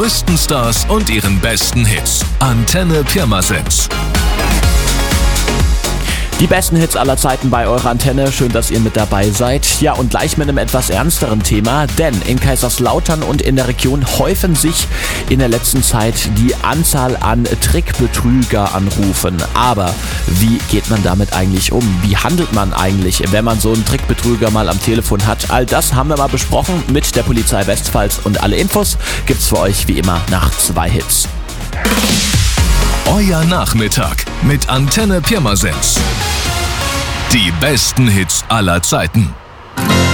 größten Stars und ihren besten Hits. Antenne Pirmasens. Die besten Hits aller Zeiten bei eurer Antenne. Schön, dass ihr mit dabei seid. Ja, und gleich mit einem etwas ernsteren Thema, denn in Kaiserslautern und in der Region häufen sich in der letzten Zeit die Anzahl an Trickbetrügeranrufen. Aber wie geht man damit eigentlich um? Wie handelt man eigentlich, wenn man so einen Trickbetrüger mal am Telefon hat? All das haben wir mal besprochen mit der Polizei Westpfalz und alle Infos gibt's für euch wie immer nach 2 Hits. Euer Nachmittag mit Antenne Pirmasens. Die besten Hits aller Zeiten.